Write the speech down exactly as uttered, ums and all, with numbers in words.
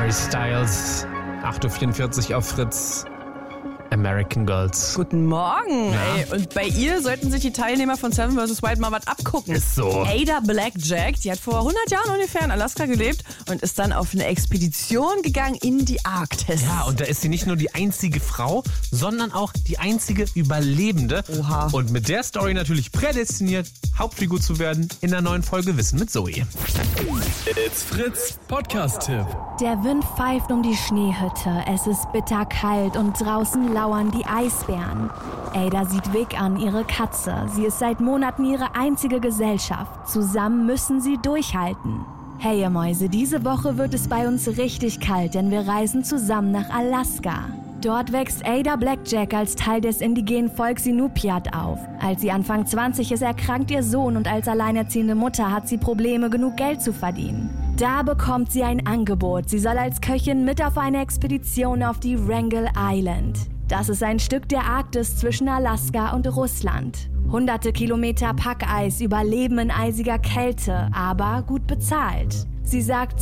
Harry Styles, acht Uhr vierundvierzig auf Fritz. American Girls. Guten Morgen. Ja. Ey, und bei ihr sollten sich die Teilnehmer von Seven versus. Wild mal was abgucken. Ist so. Ada Blackjack, die hat vor hundert Jahren ungefähr in Alaska gelebt und ist dann auf eine Expedition gegangen in die Arktis. Ja, und da ist sie nicht nur die einzige Frau, sondern auch die einzige Überlebende. Oha. Und mit der Story natürlich prädestiniert, Hauptfigur zu werden in der neuen Folge Wissen mit Zoe. It's Fritz Podcast-Tipp. Der Wind pfeift um die Schneehütte, es ist bitterkalt und draußen lauern die Eisbären. Ada sieht Vic an, ihre Katze. Sie ist seit Monaten ihre einzige Gesellschaft. Zusammen müssen sie durchhalten. Hey ihr Mäuse, diese Woche wird es bei uns richtig kalt, denn wir reisen zusammen nach Alaska. Dort wächst Ada Blackjack als Teil des indigenen Volks Inupiat auf. Als sie Anfang zwanzig ist, erkrankt ihr Sohn und als alleinerziehende Mutter hat sie Probleme, genug Geld zu verdienen. Da bekommt sie ein Angebot. Sie soll als Köchin mit auf eine Expedition auf die Wrangell Island. Das ist ein Stück der Arktis zwischen Alaska und Russland. Hunderte Kilometer Packeis, Überleben in eisiger Kälte, aber gut bezahlt. Sie sagt,